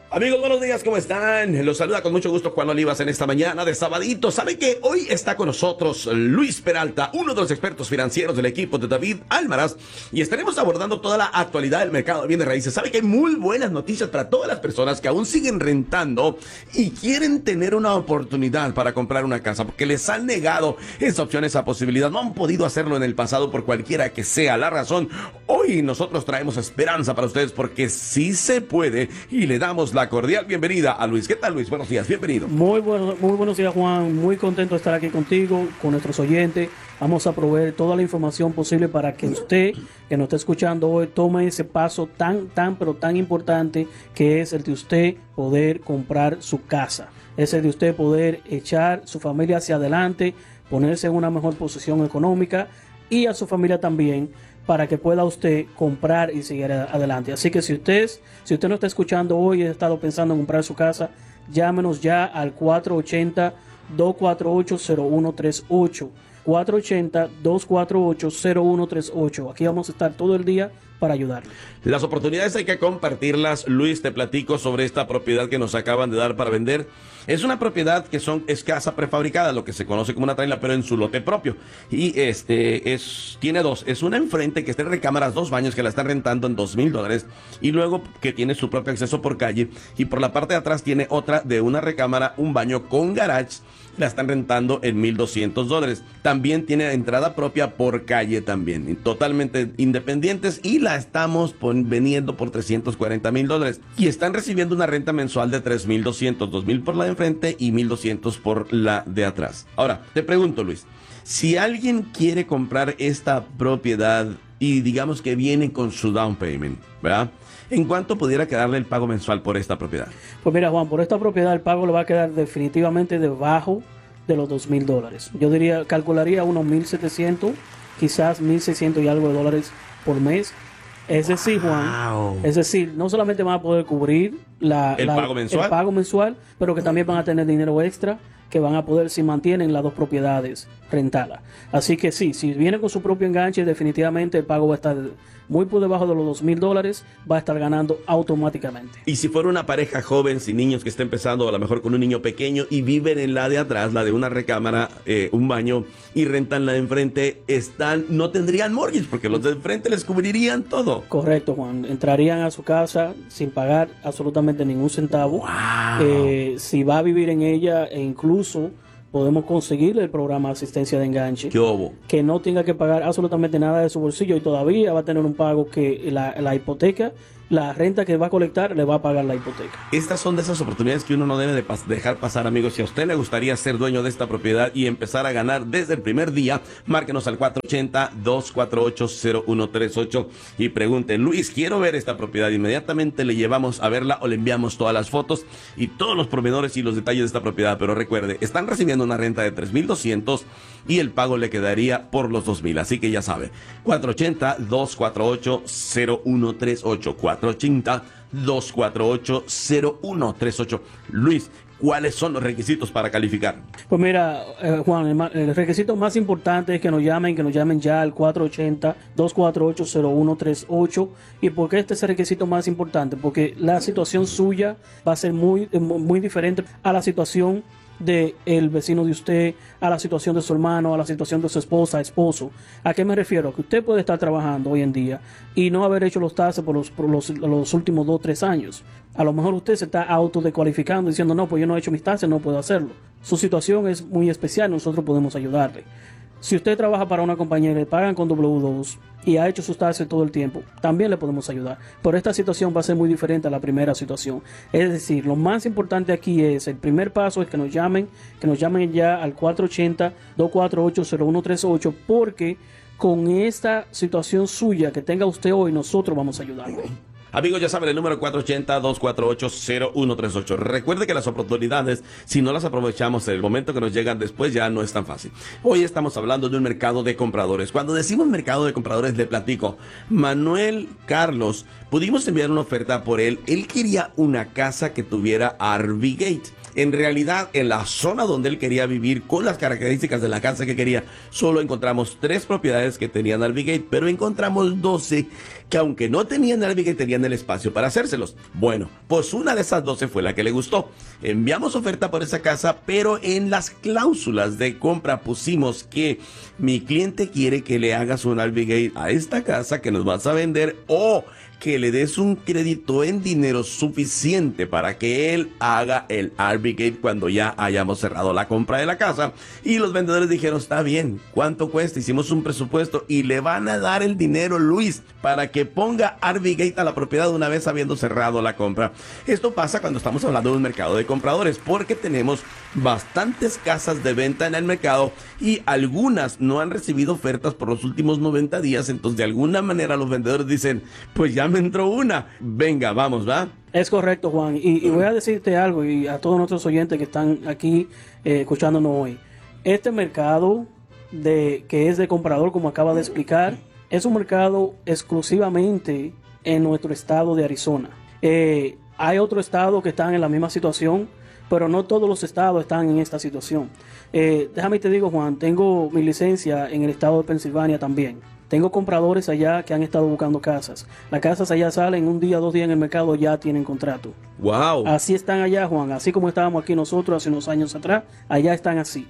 Amigos, buenos días, ¿cómo están? Los saluda con mucho gusto Juan Olivas en esta mañana de sabadito. ¿Sabe que hoy está con nosotros Luis Peralta, uno de los expertos financieros del equipo de David Almaraz, y estaremos abordando toda la actualidad del mercado de bienes raíces? ¿Sabe que hay muy buenas noticias para todas las personas que aún siguen rentando y quieren tener una oportunidad para comprar una casa? Porque les han negado esa opción, esa posibilidad. No han podido hacerlo en el pasado por cualquiera que sea la razón. Hoy nosotros traemos esperanza para ustedes porque sí se puede, y le damos la cordial bienvenida a Luis. ¿Qué tal, Luis? Buenos días, bienvenido. Muy buenos días, Juan. Muy contento de estar aquí contigo, con nuestros oyentes. Vamos a proveer toda la información posible para que usted, que nos está escuchando hoy, tome ese paso pero tan importante, que es el de usted poder comprar su casa. Es el de usted poder echar su familia hacia adelante, ponerse en una mejor posición económica, y a su familia también, para que pueda usted comprar y seguir adelante. Así que si usted no está escuchando hoy y ha estado pensando en comprar su casa, llámenos ya al 480-248-0138. 480-248-0138. Aquí vamos a estar todo el día para ayudarle. Las oportunidades hay que compartirlas. Luis, te platico sobre esta propiedad que nos acaban de dar para vender. Es una propiedad que es casa prefabricada, lo que se conoce como una traila, pero en su lote propio. Y tiene dos. Es una enfrente que está en recámaras, 2 baños, que la están rentando en $2,000. Y luego que tiene su propio acceso por calle. Y por la parte de atrás tiene otra de una recámara, un baño con garage. La están rentando en $1,200. También tiene entrada propia por calle también. Totalmente independientes, y la estamos vendiendo por $340,000. Y están recibiendo una renta mensual de $3,200, $2,000 por la de enfrente y $1,200 por la de atrás. Ahora, te pregunto, Luis, si alguien quiere comprar esta propiedad y digamos que viene con su down payment, ¿verdad? ¿En cuánto pudiera quedarle el pago mensual por esta propiedad? Pues mira, Juan, por esta propiedad el pago le va a quedar definitivamente debajo de los $2,000. Yo calcularía unos 1,700, quizás 1,600 y algo de dólares por mes. Es decir, Juan, no solamente van a poder cubrir el pago mensual, pero que también van a tener dinero extra que van a poder, si mantienen las dos propiedades rentadas. Así que sí, si viene con su propio enganche, definitivamente el pago va a estar muy por debajo de los $2,000, va a estar ganando automáticamente. Y si fuera una pareja joven, sin niños, que está empezando, a lo mejor con un niño pequeño, y viven en la de atrás, la de una recámara, un baño, y rentan la de enfrente, no tendrían mortgage, porque los de enfrente les cubrirían todo. Correcto, Juan. Entrarían a su casa sin pagar absolutamente ningún centavo. Wow. Si va a vivir en ella, e incluso podemos conseguirle el programa de asistencia de enganche. ¿Qué hubo? Que no tenga que pagar absolutamente nada de su bolsillo, y todavía va a tener un pago que la hipoteca, la renta que va a colectar, le va a pagar la hipoteca. Estas son de esas oportunidades que uno no debe de dejar pasar, amigos. Si a usted le gustaría ser dueño de esta propiedad y empezar a ganar desde el primer día, márquenos al 480-248-0138 y pregunte: Luis, quiero ver esta propiedad. Inmediatamente le llevamos a verla o le enviamos todas las fotos y todos los pormenores y los detalles de esta propiedad. Pero recuerde, están recibiendo una renta de $3,200 y el pago le quedaría por los $2,000. Así que ya sabe, 480-248-0138, 480-248-0138. Luis, ¿cuáles son los requisitos para calificar? Pues mira, Juan, el requisito más importante es que nos llamen ya al 480-248-0138. ¿Y por qué este es el requisito más importante? Porque la situación suya va a ser muy diferente a la situación del vecino de usted, a la situación de su hermano, a la situación de su esposo. ¿A qué me refiero? Que usted puede estar trabajando hoy en día y no haber hecho los taxes por los últimos 2-3 años. A lo mejor usted se está autodescualificando diciendo: no, pues yo no he hecho mis taxes, no puedo hacerlo. Su situación es muy especial, nosotros podemos ayudarle. Si usted trabaja para una compañía y le pagan con W2 y ha hecho sus taxes todo el tiempo, también le podemos ayudar. Pero esta situación va a ser muy diferente a la primera situación. Es decir, lo más importante aquí es, el primer paso es que nos llamen ya al 480-248-0138, porque con esta situación suya que tenga usted hoy, nosotros vamos a ayudarle. Amigos, ya saben, el número 480-248-0138. Recuerde que las oportunidades, si no las aprovechamos en el momento que nos llegan después, ya no es tan fácil. Hoy estamos hablando de un mercado de compradores. Cuando decimos mercado de compradores, le platico. Manuel Carlos, pudimos enviar una oferta por él. Él quería una casa que tuviera RV Gate. En realidad, en la zona donde él quería vivir, con las características de la casa que quería, solo encontramos 3 propiedades que tenían RV Gate, pero encontramos 12 que aunque no tenían Navigate, tenían el espacio para hacérselos. Bueno, pues una de esas 12 fue la que le gustó. Enviamos oferta por esa casa, pero en las cláusulas de compra pusimos que mi cliente quiere que le hagas un Navigate a esta casa que nos vas a vender, o que le des un crédito en dinero suficiente para que él haga el Navigate cuando ya hayamos cerrado la compra de la casa. Y los vendedores dijeron, está bien, ¿cuánto cuesta? Hicimos un presupuesto y le van a dar el dinero, Luis, para que ponga Navigate a la propiedad una vez habiendo cerrado la compra. Esto pasa cuando estamos hablando de un mercado de compradores, porque tenemos bastantes casas de venta en el mercado y algunas no han recibido ofertas por los últimos 90 días. Entonces, de alguna manera, los vendedores dicen, pues ya me entró una, venga, vamos, ¿va? Es correcto, Juan, y voy a decirte algo, y a todos nuestros oyentes que están aquí escuchándonos hoy. Este mercado que es de comprador, como acaba de explicar, es un mercado exclusivamente en nuestro estado de Arizona. Hay otros estados que están en la misma situación, pero no todos los estados están en esta situación. Déjame te digo, Juan, tengo mi licencia en el estado de Pensilvania también. Tengo compradores allá que han estado buscando casas. Las casas allá salen un día, 2 días en el mercado, ya tienen contrato. Wow. Así están allá, Juan. Así como estábamos aquí nosotros hace unos años atrás, allá están así.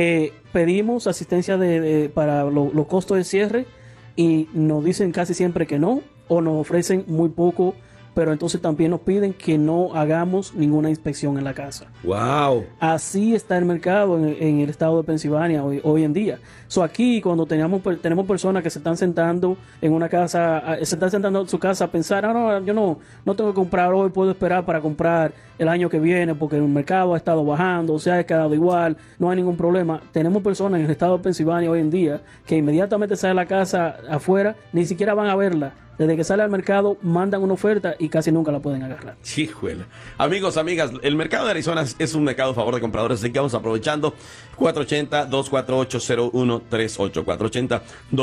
Pedimos asistencia para los costos de cierre y nos dicen casi siempre que no, o nos ofrecen muy poco, pero entonces también nos piden que no hagamos ninguna inspección en la casa. Wow. Así está el mercado en el estado de Pensilvania hoy en día. Aquí cuando tenemos personas que se están sentando en una casa, se están sentando en su casa a pensar, no, yo no tengo que comprar hoy, puedo esperar para comprar el año que viene porque el mercado ha estado bajando, se ha quedado igual, no hay ningún problema. Tenemos personas en el estado de Pensilvania hoy en día que inmediatamente sale la casa afuera, ni siquiera van a verla. Desde que sale al mercado, mandan una oferta y casi nunca la pueden agarrar. Chijuela. Amigos, amigas, el mercado de Arizona es un mercado a favor de compradores, así que vamos aprovechando. 480-248-0138.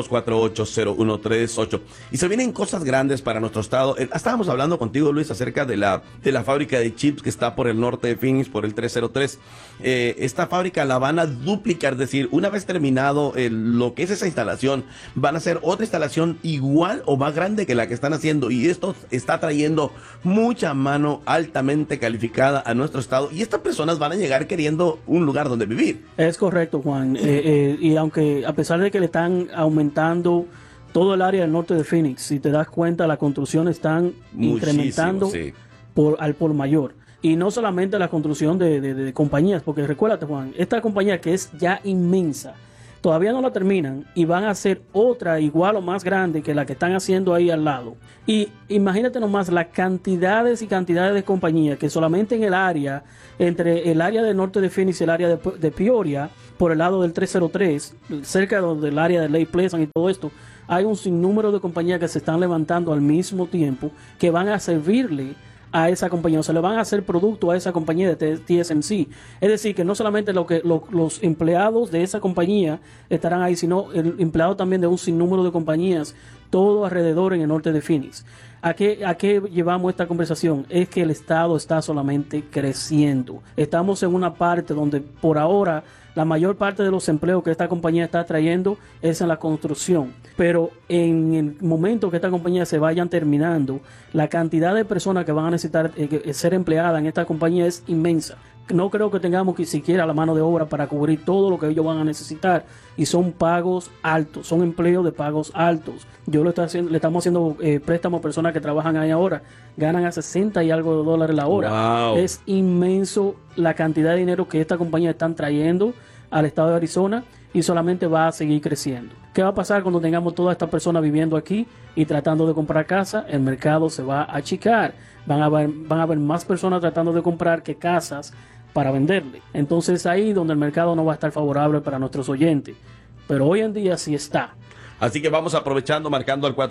480-248-0138. Y se vienen cosas grandes para nuestro estado. Estábamos hablando contigo, Luis, acerca de la fábrica de chips que está por el norte de Phoenix, por el 303. Esta fábrica la van a duplicar, es decir, una vez terminado lo que es esa instalación, van a hacer otra instalación igual o más grande que la que están haciendo, y esto está trayendo mucha mano altamente calificada a nuestro estado, y estas personas van a llegar queriendo un lugar donde vivir. Es correcto, Juan, y aunque a pesar de que le están aumentando todo el área del norte de Phoenix, si te das cuenta, la construcción están incrementando sí, al por mayor. Y no solamente la construcción de compañías, porque recuérdate, Juan, esta compañía que es ya inmensa, todavía no la terminan y van a hacer otra igual o más grande que la que están haciendo ahí al lado. Y imagínate nomás las cantidades y cantidades de compañías que solamente en el área, entre el área del norte de Phoenix y el área de Peoria, por el lado del 303, cerca del área de Lake Pleasant y todo esto, hay un sinnúmero de compañías que se están levantando al mismo tiempo que van a servirle a esa compañía, o sea, le van a hacer producto a esa compañía de TSMC. Es decir, que no solamente los empleados de esa compañía estarán ahí, sino el empleado también de un sinnúmero de compañías, todo alrededor en el norte de Phoenix. ¿A qué llevamos esta conversación? Es que el estado está solamente creciendo. Estamos en una parte donde por ahora la mayor parte de los empleos que esta compañía está trayendo es en la construcción. Pero en el momento que esta compañía se vayan terminando, la cantidad de personas que van a necesitar ser empleadas en esta compañía es inmensa. No creo que tengamos ni siquiera la mano de obra para cubrir todo lo que ellos van a necesitar, y son pagos altos, son empleos de pagos altos. Le estamos haciendo préstamos a personas que trabajan ahí ahora, ganan a 60 y algo de dólares la hora. Wow. Es inmenso la cantidad de dinero que esta compañía están trayendo al estado de Arizona, y solamente va a seguir creciendo. ¿Qué va a pasar cuando tengamos todas estas personas viviendo aquí y tratando de comprar casa? El mercado se va a achicar. Van a haber más personas tratando de comprar que casas para venderle. Entonces ahí donde el mercado no va a estar favorable para nuestros oyentes. Pero hoy en día sí está. Así que vamos aprovechando, marcando al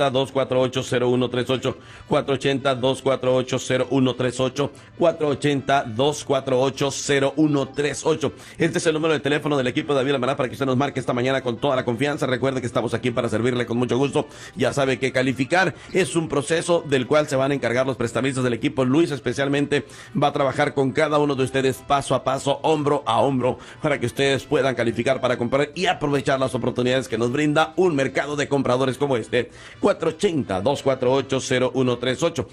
480-248-0138, 480-248-0138, 480-248-0138. Este es el número de teléfono del equipo de David Almaraz para que usted nos marque esta mañana con toda la confianza. Recuerde que estamos aquí para servirle con mucho gusto. Ya sabe que calificar es un proceso del cual se van a encargar los prestamistas del equipo. Luis especialmente va a trabajar con cada uno de ustedes paso a paso, hombro a hombro, para que ustedes puedan calificar para comprar y aprovechar las oportunidades que nos brinda un mercado de compradores como este. 480-248-0138.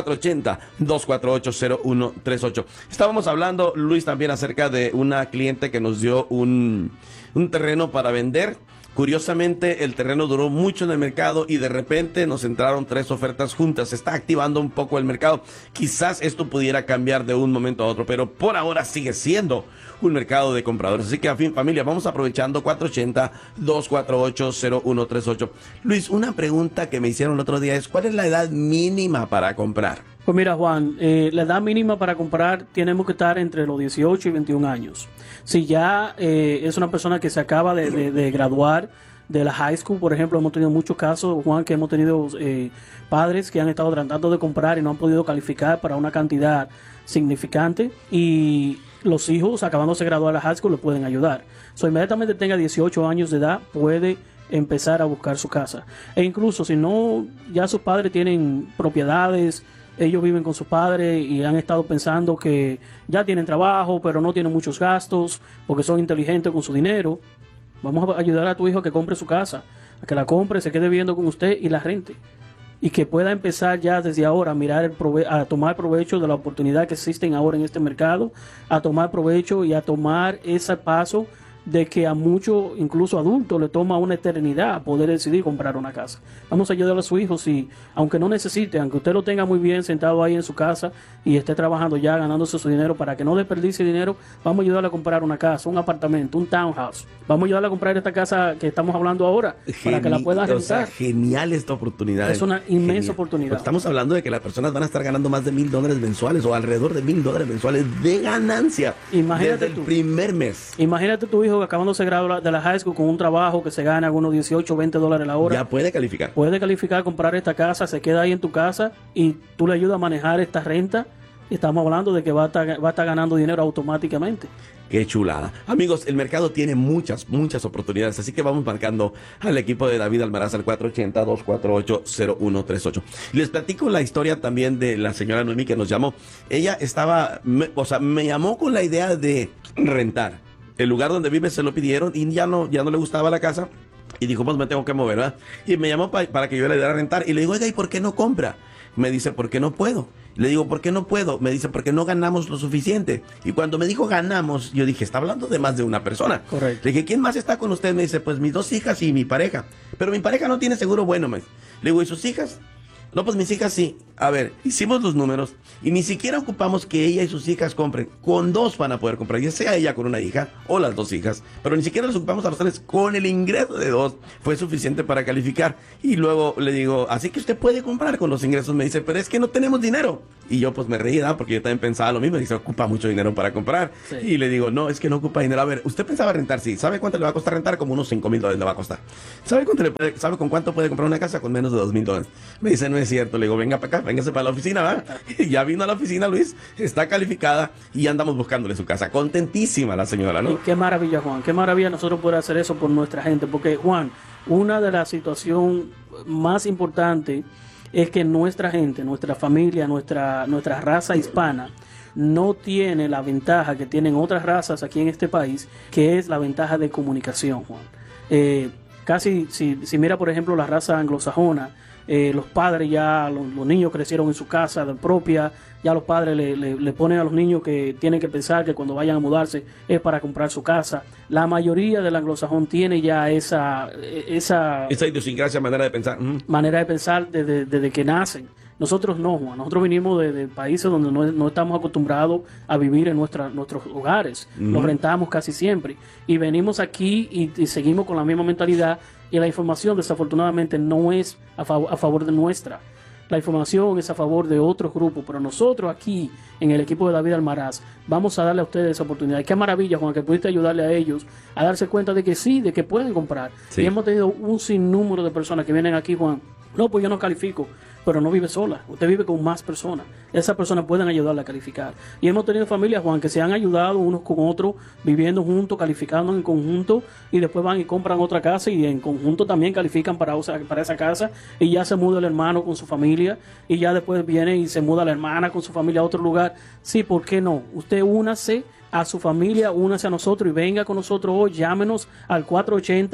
480-248-0138. Estábamos hablando, Luis, también acerca de una cliente que nos dio un terreno para vender. Curiosamente, el terreno duró mucho en el mercado y de repente nos entraron 3 ofertas juntas. Se está activando un poco el mercado. Quizás esto pudiera cambiar de un momento a otro, pero por ahora sigue siendo un mercado de compradores. Así que, a fin, familia, vamos aprovechando 480-248-0138. Luis, una pregunta que me hicieron el otro día es, ¿cuál es la edad mínima para comprar? Pues mira, Juan, la edad mínima para comprar tenemos que estar entre los 18 y 21 años. Si ya es una persona que se acaba de graduar de la high school, por ejemplo, hemos tenido muchos casos, Juan, que hemos tenido padres que han estado tratando de comprar y no han podido calificar para una cantidad significante, y los hijos, acabándose de graduar de la high school, le pueden ayudar. So, inmediatamente tenga 18 años de edad, puede empezar a buscar su casa. E incluso si no, ya sus padres tienen propiedades, ellos viven con sus padres y han estado pensando que ya tienen trabajo, pero no tienen muchos gastos porque son inteligentes con su dinero. Vamos a ayudar a tu hijo a que compre su casa, a que la compre, se quede viviendo con usted y la rente. Y que pueda empezar ya desde ahora a mirar a tomar provecho de la oportunidad que existen ahora en este mercado, a tomar provecho y a tomar ese paso de que a muchos, incluso adultos, le toma una eternidad poder decidir comprar una casa. Vamos a ayudar a su hijo, si, aunque no necesite, aunque usted lo tenga muy bien sentado ahí en su casa y esté trabajando ya, ganándose su dinero, para que no desperdicie dinero, vamos a ayudarle a comprar una casa, un apartamento, un townhouse. Vamos a ayudarle a comprar esta casa que estamos hablando ahora, para que la pueda rentar. O sea, genial esta oportunidad. Es una inmensa oportunidad. Porque estamos hablando de que las personas van a estar ganando más de $1,000 mensuales o alrededor de $1,000 mensuales de ganancia. Imagínate desde el primer mes. Imagínate tu hijo acabándose de graduar de la high school con un trabajo que se gana algunos 18 o $20 la hora. Ya puede calificar. Puede calificar, comprar esta casa, se queda ahí en tu casa y tú le ayudas a manejar esta renta. Y estamos hablando de que va a estar ganando dinero automáticamente. Qué chulada. Amigos, el mercado tiene muchas oportunidades, así que vamos marcando al equipo de David Almaraz al 480-248-0138. Les platico la historia también de la señora Noemi que nos llamó. Ella me llamó con la idea de rentar. El lugar donde vive se lo pidieron y ya no le gustaba la casa. Y dijo, pues me tengo que mover, ¿verdad? Y me llamó para que yo le diera a rentar. Y le digo, oiga, ¿y por qué no compra? Me dice, ¿por qué no puedo? Le digo, ¿por qué no puedo? Me dice, porque no ganamos lo suficiente. Y cuando me dijo ganamos, yo dije, está hablando de más de una persona. Correcto. Le dije, ¿quién más está con usted? Me dice, pues mis 2 hijas y mi pareja. Pero mi pareja no tiene seguro bueno, me dice. Le digo, ¿y sus hijas? No, pues mis hijas sí. A ver, hicimos los números y ni siquiera ocupamos que ella y sus hijas compren. Con 2 van a poder comprar, ya sea ella con una hija o las 2 hijas. Pero ni siquiera los ocupamos a los 3. Con el ingreso de 2 fue suficiente para calificar. Y luego le digo, así que usted puede comprar con los ingresos. Me dice, pero es que no tenemos dinero. Y yo pues me reí, ¿no? Porque yo también pensaba lo mismo. Dice, ocupa mucho dinero para comprar. Sí. Y le digo, no, es que no ocupa dinero. A ver, usted pensaba rentar, sí. ¿Sabe cuánto le va a costar rentar? Como unos $5,000 le va a costar. ¿Sabe con cuánto puede comprar una casa? Con menos de $2,000. Me dice, no es cierto. Le digo, venga para acá, véngase para la oficina, ¿verdad? Y ya vino a la oficina, Luis, está calificada y ya andamos buscándole su casa. Contentísima la señora, ¿no? Y qué maravilla, Juan, qué maravilla nosotros poder hacer eso por nuestra gente, porque, Juan, una de las situaciones más importantes es que nuestra gente, nuestra familia, nuestra raza hispana no tiene la ventaja que tienen otras razas aquí en este país, que es la ventaja de comunicación, Juan. Casi, si mira, por ejemplo, la raza anglosajona, los padres ya, los niños crecieron en su casa propia, ya los padres le ponen a los niños que tienen que pensar que cuando vayan a mudarse es para comprar su casa. La mayoría del anglosajón tiene ya esa idiosincrasia, manera de pensar. Manera de pensar desde que nacen. Nosotros no, Juan. Nosotros venimos de países donde no estamos acostumbrados a vivir en nuestros hogares. Los rentamos casi siempre. Y venimos aquí y seguimos con la misma mentalidad. Y la información, desafortunadamente, no es a favor de nuestra. La información es a favor de otros grupos. Pero nosotros aquí, en el equipo de David Almaraz, vamos a darle a ustedes esa oportunidad. Y qué maravilla, Juan, que pudiste ayudarle a ellos a darse cuenta de que sí, de que pueden comprar. Sí. Y hemos tenido un sinnúmero de personas que vienen aquí, Juan. No, pues yo no califico. Pero no vive sola, usted vive con más personas. Esas personas pueden ayudarle a calificar. Y hemos tenido familias, Juan, que se han ayudado unos con otros, viviendo juntos, calificando en conjunto, y después van y compran otra casa y en conjunto también califican para esa casa, y ya se muda el hermano con su familia, y ya después viene y se muda la hermana con su familia a otro lugar. Sí, ¿por qué no? Usted únase a su familia, únase a nosotros y venga con nosotros hoy, llámenos al 480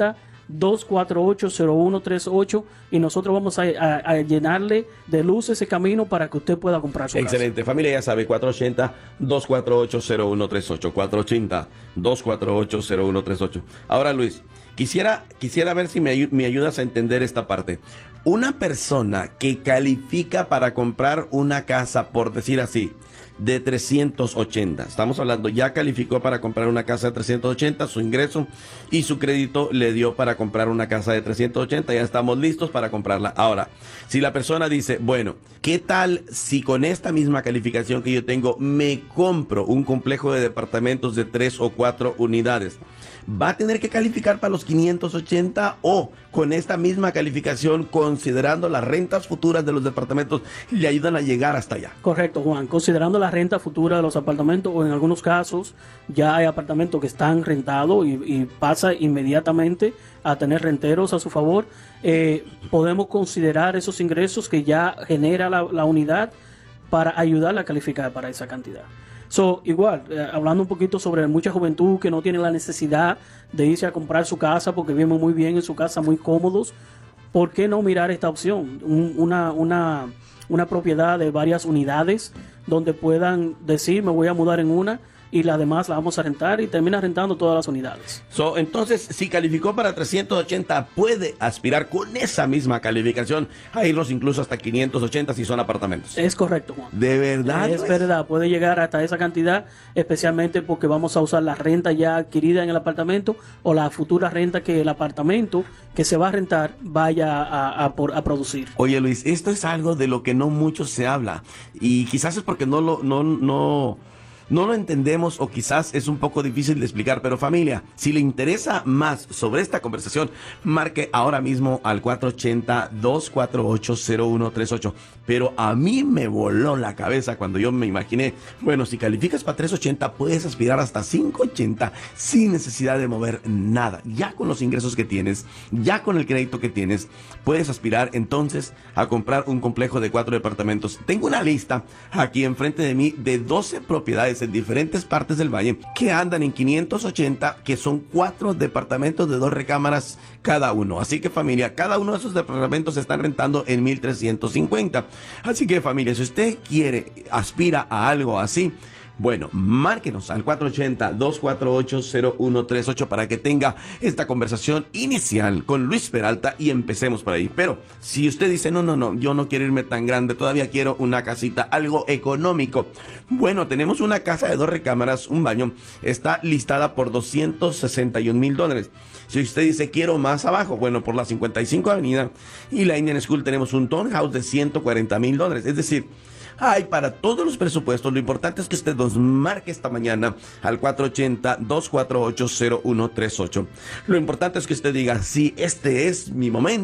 248-0138 y nosotros vamos a llenarle de luz ese camino para que usted pueda comprar su Excelente. casa. Familia, ya sabe, 480-248-0138. 480-248-0138. Ahora, Luis, quisiera ver si me ayudas a entender esta parte. Una persona que califica para comprar una casa, por decir así, de 380. Estamos hablando, ya calificó para comprar una casa de 380, su ingreso y su crédito le dio para comprar una casa de 380, ya estamos listos para comprarla. Ahora, si la persona dice, bueno, ¿qué tal si con esta misma calificación que yo tengo me compro un complejo de departamentos de 3 o 4 unidades? ¿Va a tener que calificar para los 580 o con esta misma calificación, considerando las rentas futuras de los departamentos, le ayudan a llegar hasta allá? Correcto, Juan. Considerando la renta futura de los apartamentos, o en algunos casos ya hay apartamentos que están rentados y pasa inmediatamente a tener renteros a su favor, podemos considerar esos ingresos que ya genera la unidad para ayudarla a calificar para esa cantidad. Igual, hablando un poquito sobre mucha juventud que no tiene la necesidad de irse a comprar su casa porque viven muy bien en su casa, muy cómodos, ¿por qué no mirar esta opción? Una propiedad de varias unidades donde puedan decir, me voy a mudar en una y las demás las vamos a rentar y termina rentando todas las unidades. Entonces, si calificó para 380, puede aspirar con esa misma calificación a irlos incluso hasta 580 si son apartamentos. Es correcto, Juan. ¿De verdad? Es verdad, puede llegar hasta esa cantidad, especialmente porque vamos a usar la renta ya adquirida en el apartamento o la futura renta que el apartamento que se va a rentar vaya a producir. Oye, Luis, esto es algo de lo que no mucho se habla y quizás es porque no lo entendemos o quizás es un poco difícil de explicar, pero familia, si le interesa más sobre esta conversación, marque ahora mismo al 480-248-0138. Pero a mí me voló la cabeza cuando yo me imaginé, bueno, si calificas para 380 puedes aspirar hasta 580 sin necesidad de mover nada. Ya con los ingresos que tienes, ya con el crédito que tienes, puedes aspirar entonces a comprar un complejo de 4 departamentos. Tengo una lista aquí enfrente de mí de 12 propiedades en diferentes partes del valle que andan en 580, que son 4 departamentos de 2 recámaras cada uno. Así que familia, cada uno de esos departamentos se están rentando en 1,350. Así que familia, si usted aspira a algo así, bueno, márquenos al 480-248-0138 para que tenga esta conversación inicial con Luis Peralta y empecemos por ahí. Pero si usted dice, no, yo no quiero irme tan grande, todavía quiero una casita, algo económico. Bueno, tenemos una casa de 2 recámaras, un baño, está listada por $261,000. Si usted dice, quiero más abajo, bueno, por la 55 Avenida y la Indian School tenemos un townhouse de $140,000. Es decir, hay para todos los presupuestos. Lo importante es que usted nos marque esta mañana al 480-248-0138. Lo importante es que usted diga, sí, este es mi momento.